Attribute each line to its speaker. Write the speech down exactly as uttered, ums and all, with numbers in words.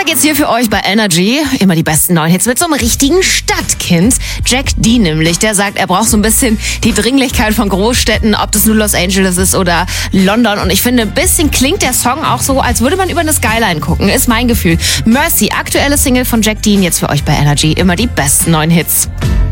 Speaker 1: geht's hier für euch bei Energy. Immer die besten neuen Hits mit so einem richtigen Stadtkind. Jack D nämlich, der sagt, er braucht so ein bisschen die Dringlichkeit von Großstädten, ob das nur Los Angeles ist oder London. Und ich finde, ein bisschen klingt der Song auch so, als würde man über eine Skyline gucken. Ist mein Gefühl. Mercy, aktuelle Single von Jack D, jetzt für euch bei Energy. Immer die besten neuen Hits.